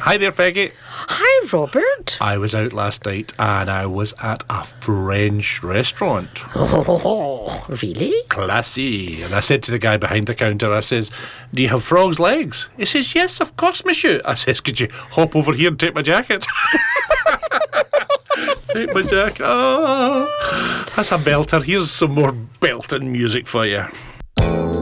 Hi there, Peggy. Hi, Robert. I was out last night and I was at a French restaurant. Oh, really? Classy. And I said to the guy behind the counter, I says, do you have frog's legs? He says, yes, of course, monsieur. I says, could you hop over here and take my jacket? Take my jacket. Oh, that's a belter. Here's some more belting music for you.